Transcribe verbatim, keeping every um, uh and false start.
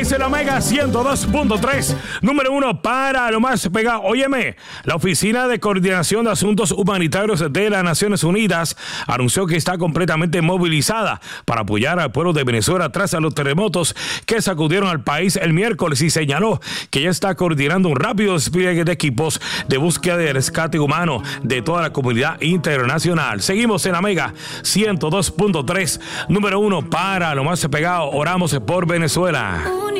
Dice la Mega ciento dos punto tres, número uno para lo más pegado. Óyeme, la Oficina de Coordinación de Asuntos Humanitarios de las Naciones Unidas anunció que está completamente movilizada para apoyar al pueblo de Venezuela tras a los terremotos que sacudieron al país el miércoles y señaló que ya está coordinando un rápido despliegue de equipos de búsqueda y rescate humano de toda la comunidad internacional. Seguimos en la Mega ciento dos punto tres, número uno para lo más pegado. Oramos por Venezuela.